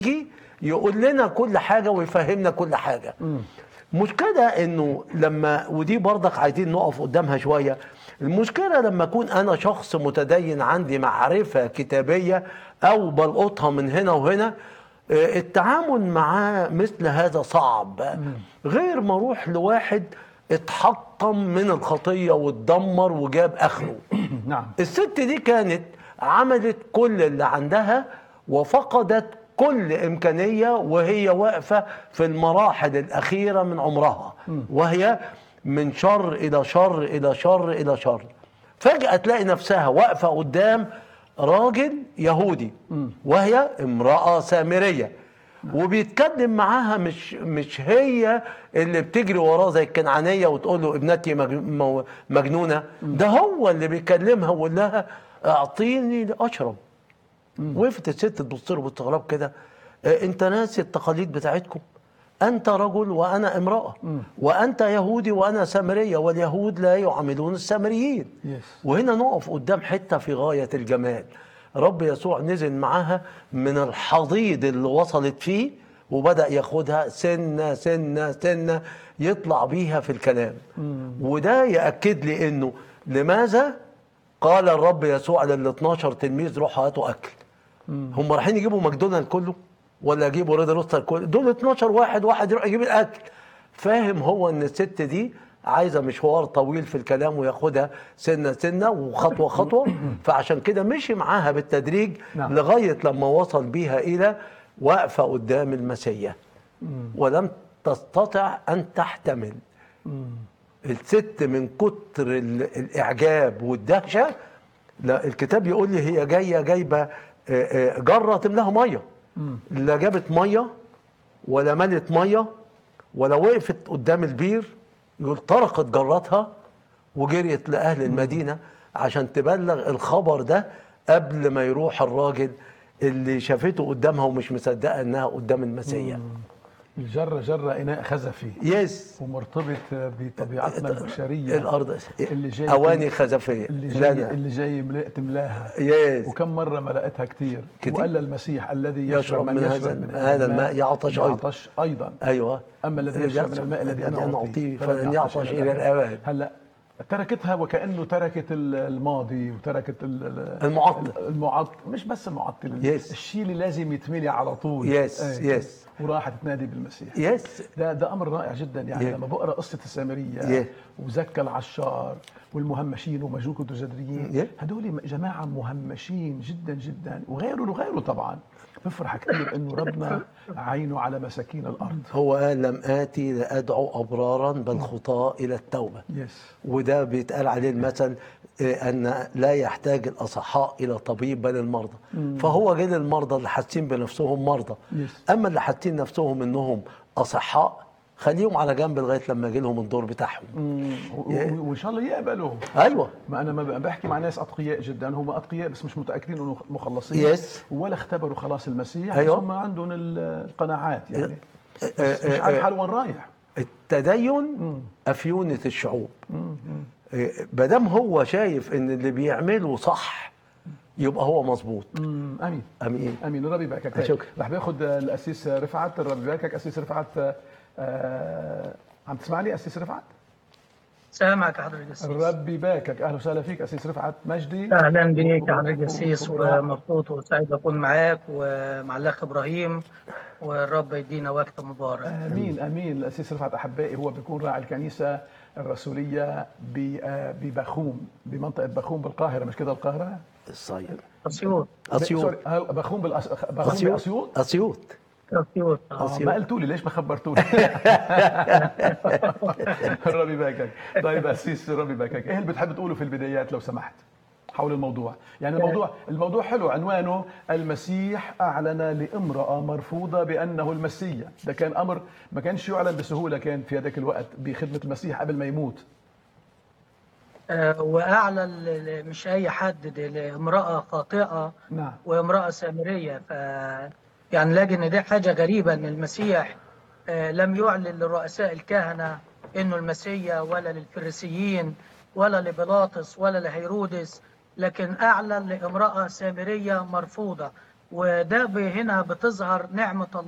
يجي يقول لنا كل حاجة ويفهمنا كل حاجة. مشكلة انه لما، ودي برضك عايزين نقف قدامها شوية، المشكلة لما اكون انا شخص متدين عندي معرفة كتابية او بلقطها من هنا وهنا، التعامل معاه مثل هذا صعب، غير ما اروح لواحد اتحطم من الخطية واتدمر وجاب اخره. نعم. الست دي كانت عملت كل اللي عندها وفقدت كل إمكانية وهي واقفة في المراحل الأخيرة من عمرها، وهي من شر إلى شر إلى شر إلى شر. فجأة تلاقي نفسها واقفة قدام راجل يهودي وهي امرأة سامرية، وبيتكلم معاها مش هي اللي بتجري وراه زي الكنعانية وتقول له ابنتي مجنونة، ده هو اللي بيكلمها ويقول لها اعطيني لأشرب. وقفت الست تبص له باستغراب كده، انت ناسي التقاليد بتاعتكم؟ انت رجل وانا امرأة، وانت يهودي وانا سامرية، واليهود لا يعاملون السامريين. وهنا نقف قدام حتة في غاية الجمال. رب يسوع نزل معاها من الحضيض اللي وصلت فيه وبدأ ياخدها سنة سنة سنة يطلع بيها في الكلام. وده يأكد لي انه لماذا قال الرب يسوع لل 12 تلميذ روحوا هاتوا اكل. هم رايحين يجيبوا ماكدونالد كله ولا يجيبوا ريد روستر كله؟ دول 12 واحد، واحد يروح يجيب الاكل. فاهم هو ان الست دي عايزه مشوار طويل في الكلام وياخدها سنه سنه وخطوه خطوه، فعشان كده مشي معاها بالتدريج لغايه لما وصل بيها الى واقفه قدام المسيح ولم تستطع ان تحتمل. الست من كتر الاعجاب والدهشه، لا الكتاب يقول لي هي جايبه جره تملاها ميه، لا جابت ميه ولا ملت ميه ولا وقفت قدام البير، يقول طرقت جرتها وجريت لاهل المدينه عشان تبلغ الخبر ده قبل ما يروح الراجل اللي شافته قدامها ومش مصدقه انها قدام المسيح. الجرة إناء خزفي. يس. ومرتبط بطبيعتنا البشرية. الأرض اللي جاي أواني خزفية. اللي جاي تملاها. يس. وكم مرة ملأتها كتير. وقال المسيح الذي يشرب من هذا الماء يعطش أيضا. أيوة. أما الذي يشرب من الماء الذي أنا أعطيه فلن يعطش إلى الأبد. هلا تركتها وكأنه تركت الماضي وتركت المعطل. مش بس المعطل، الشيء اللي لازم يتملي على طول. يس. وراحت تنادي بالمسيح. ده أمر رائع جدا. يعني لما بقرأ قصة السامرية وزكى العشار والمهمشين ومجوك الجدريين، هدول جماعة مهمشين جدا جدا، وغيره طبعا. بفرح كثير انه ربنا عينه على مساكين الارض. هو قال لم آتي لأدعو أبرارا بل خطاة إلى التوبة. وده بيتقال عليه المثل أن لا يحتاج الأصحاء إلى طبيب بل المرضى. فهو جه للمرضى اللي حاسين بنفسهم مرضى. أما اللي حاسين نفسهم إنهم أصحاء خليهم على جنب لغايه لما يجي لهم الدور بتاعهم. وان شاء الله يقبلوا. ايوه. ما انا ما بحكي مع ناس اتقياء جدا، هم اتقياء بس مش متاكدين انه مخلصين. ولا اختبروا خلاص المسيح. أيوة. هم عندهم القناعات يعني. مش عارف حاله وين رايح. التدين افيونه الشعوب. ما دام هو شايف ان اللي بيعمله صح يبقى هو مظبوط. امين امين امين. ربي يباركك. شكرا. رح باخذ الاسيس رفعت. ربي يباركك اسيس رفعت. عم تسمعني اسيس رفعت؟ سامعك يا حضرتك القسيس. ربي يباركك. اهلا وسهلا فيك اسيس رفعت مجدي. اهلا بيك يا حضرتك القسيس، ومبسوط وسعيد اكون معاك ومع الاخ ابراهيم، والرب يدينا وقت مبارك. امين امين. الاسيس رفعت احبائي هو بيكون راعي الكنيسه الرسوليه ببخوم، بمنطقه بخوم بالقاهره. مش كده القاهره؟ الصعيد. اسيوط. بخوم باسيوط. اسيوط. ما قلتوا لي ليش ما خبرتوا لي؟ ربي يباركك. طيب اسيس ربي يباركك، ايه اللي بتحب تقوله في البدايات لو سمحت حول الموضوع؟ يعني الموضوع حلو، عنوانه المسيح اعلن لامراه مرفوضه بانه المسيح. ده كان امر ما كانش يعلن بسهوله، كان في هذاك الوقت بخدمه المسيح قبل ما يموت. واعلن مش اي حد، لامراه خاطئه. نعم. وامراه سامريه. يعني لاجل ان دي حاجه غريبه ان المسيح لم يعلن لرؤساء الكهنه انه المسيح، ولا للفريسيين، ولا لبيلاطس، ولا لهيرودس، لكن اعلن لامراه سامريه مرفوضه. وده هنا بتظهر نعمة الله